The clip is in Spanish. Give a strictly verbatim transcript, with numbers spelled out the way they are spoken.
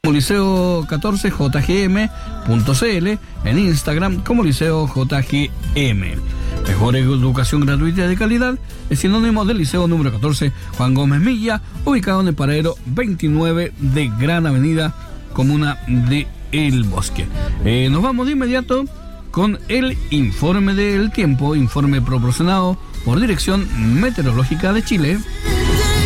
Liceo catorce J G M punto C L, en Instagram como Liceo J G M. Mejor educación gratuita y de calidad es sinónimo del Liceo número catorce Juan Gómez Milla, ubicado en el paradero veintinueve de Gran Avenida, comuna de El Bosque. Eh, nos vamos de inmediato con el informe del tiempo, informe proporcionado por Dirección Meteorológica de Chile.